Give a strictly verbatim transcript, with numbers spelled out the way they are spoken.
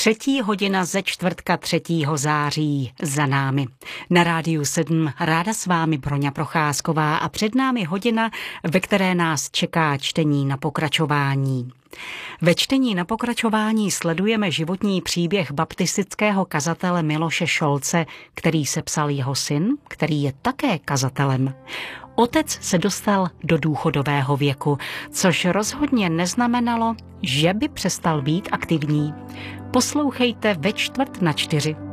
Třetí hodina ze čtvrtka třetího září za námi. Na Rádiu sedm ráda s vámi Broňa Procházková a před námi hodina, ve které nás čeká čtení na pokračování. Ve čtení na pokračování sledujeme životní příběh baptistického kazatele Miloše Šolce, který sepsal jeho syn, který je také kazatelem. Otec se dostal do důchodového věku, což rozhodně neznamenalo, že by přestal být aktivní. Poslouchejte ve čtvrt na čtyři.